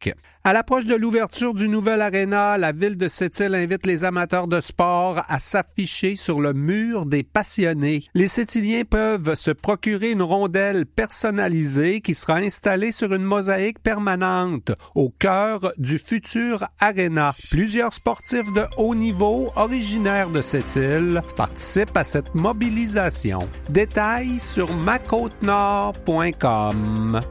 Québec. À l'approche de l'ouverture du nouvel aréna, la ville de Sept-Îles invite les amateurs de sport à s'afficher sur le mur des passionnés. Les Sept-Îliens peuvent se procurer une rondelle personnalisée qui sera installée sur une mosaïque permanente au cœur du futur aréna. Plusieurs sportifs de haut niveau originaires de Sept-Îles participent à cette mobilisation. Détails sur macôtenord.com.